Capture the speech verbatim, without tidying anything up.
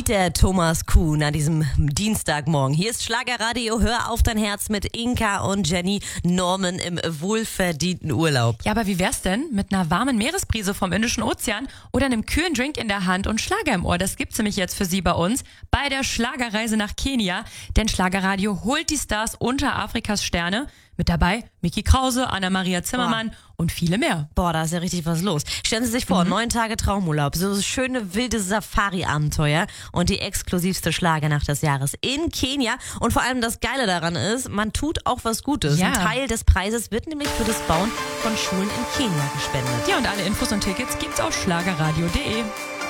Lied der Thomas Kuhn an diesem Dienstagmorgen. Hier ist Schlagerradio, hör auf dein Herz mit Inka und Jenny Norman im wohlverdienten Urlaub. Ja, aber wie wär's denn mit einer warmen Meeresbrise vom Indischen Ozean oder einem kühlen Drink in der Hand und Schlager im Ohr? Das gibt's nämlich jetzt für Sie bei uns bei der Schlagerreise nach Kenia. Denn Schlagerradio holt die Stars unter Afrikas Sterne. Mit dabei Micky Krause, Anna-Maria Zimmermann Boah. und viele mehr. Boah, da ist ja richtig was los. Stellen Sie sich vor, mhm. neun Tage Traumurlaub, so schöne wilde Safari-Abenteuer und die exklusivste Schlagernacht des Jahres in Kenia. Und vor allem das Geile daran ist, man tut auch was Gutes. Ja. Ein Teil des Preises wird nämlich für das Bauen von Schulen in Kenia gespendet. Ja, und alle Infos und Tickets gibt's auf schlagerradio punkt de.